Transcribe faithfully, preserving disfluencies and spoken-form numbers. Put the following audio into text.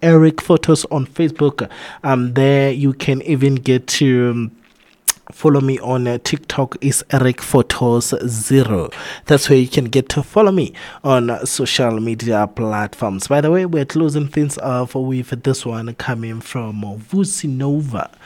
Eric Photos on Facebook. Um, there you can even get to. Um, follow me on uh, TikTok is Eric Photos Zero. That's where you can get to follow me on uh, social media platforms. By the way, we're closing things off with this one coming from Vusinova.